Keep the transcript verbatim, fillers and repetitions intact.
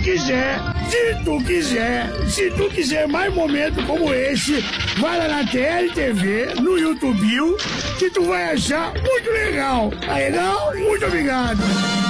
quiser, se tu quiser, se tu quiser mais momentos como esse, vai lá na T L T V, no YouTube, que tu vai achar muito legal. Tá legal? Muito obrigado.